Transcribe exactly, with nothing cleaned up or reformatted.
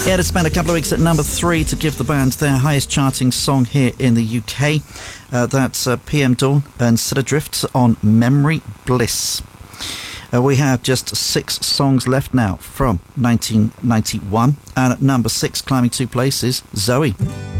Yeah, it spent a couple of weeks at number three to give the band their highest charting song here in the U K. Uh, that's uh, P M Dawn and Cedar Drift on Memory Bliss. Uh, we have just six songs left now from nineteen ninety-one. And at number six, climbing two places, Zoe.